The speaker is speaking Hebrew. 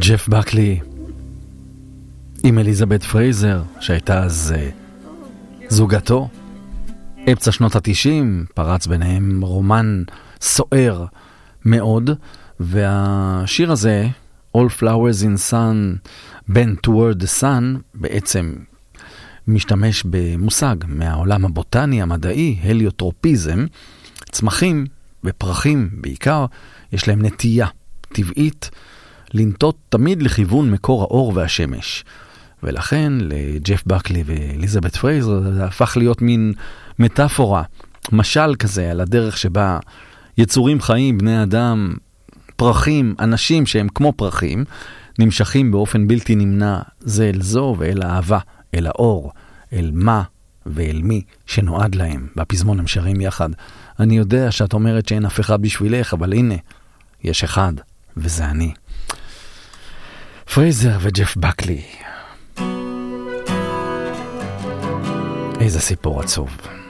ג'ף בקלי עם אליזבת פרייזר, שהייתה אז זוגתו. אמצע שנות ה-90 פרץ ביניהם רומן סוער מאוד, והשיר הזה, All Flowers in Sun, Bend Toward the Sun, בעצם משתמש במושג מהעולם הבוטני המדעי, הליוטרופיזם. צמחים ופרחים בעיקר, יש להם נטייה טבעית לנטות תמיד לכיוון מקור האור והשמש. ולכן לג'ף בקלי ואליזבת פרייזר זה הפך להיות מין מטאפורה, משל כזה על הדרך שבה יצורים חיים, בני אדם, פרחים, אנשים שהם כמו פרחים, נמשכים באופן בלתי נמנע זה אל זו ואל האהבה, אל האור, אל מה ואל מי שנועד להם. בפזמון הם שרים יחד. אני יודע שאת אומרת שאין אף אחד בשבילך, אבל הנה, יש אחד, וזה אני. פרייזר וג'ף בקלי. איזה סיפור עצוב.